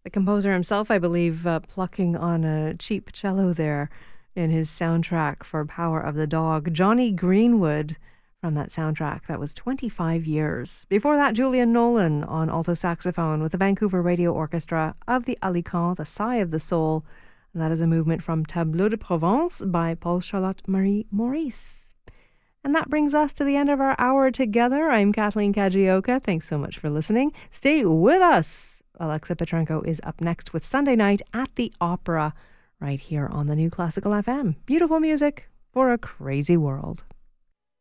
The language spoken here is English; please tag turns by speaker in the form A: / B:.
A: The composer himself, I believe, plucking on a cheap cello there in his soundtrack for Power of the Dog. Johnny Greenwood from that soundtrack. That was 25 years. Before that, Julian Nolan on alto saxophone with the Vancouver Radio Orchestra of the Alicant, The Sigh of the Soul. And that is a movement from Tableau de Provence by Paul-Charlotte Marie Maurice. And that brings us to the end of our hour together. I'm Kathleen Kajioka. Thanks so much for listening. Stay with us. Alexa Petrenko is up next with Sunday Night at the Opera right here on the New Classical FM. Beautiful music for a crazy world.